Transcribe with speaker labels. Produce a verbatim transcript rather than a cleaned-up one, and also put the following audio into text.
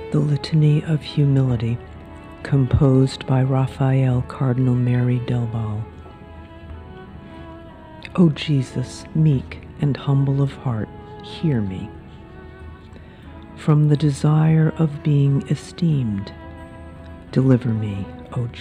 Speaker 1: The Litany of Humility, composed by Raphael Cardinal Mary Delval. O Jesus, meek and humble of heart, hear me. From the desire of being esteemed, deliver me, O